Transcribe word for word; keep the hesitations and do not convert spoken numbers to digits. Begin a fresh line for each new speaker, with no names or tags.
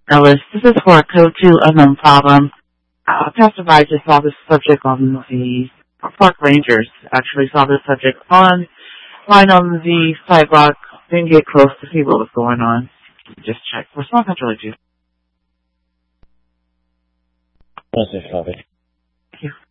Ellis. This is for code two unknown problem. Uh, passerby just saw this subject on the park rangers actually saw this subject on line on the sidewalk. Didn't get close to see what was going on. Just check. Response not really due.
That's it, copy.
Thank you.